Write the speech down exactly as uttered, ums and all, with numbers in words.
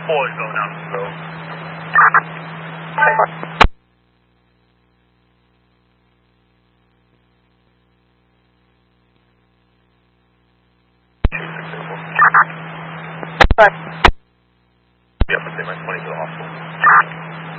Boys going down the road. But Yeah, but they might twenty to the hospital.